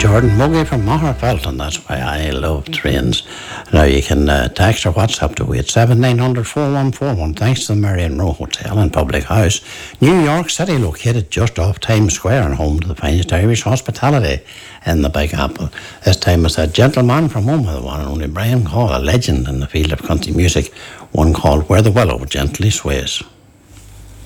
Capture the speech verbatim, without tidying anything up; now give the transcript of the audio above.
Jordan Muggy from Maherfelt, and that's why I love trains. Now you can uh, text or WhatsApp to eight seven nine hundred four one four one. Thanks to the Marion Row Hotel and Public House, New York City, located just off Times Square and home to the finest Irish hospitality in the Big Apple. This time it's a gentleman from home with the one and only Brian Call, a legend in the field of country music, one called Where the Willow Gently Sways.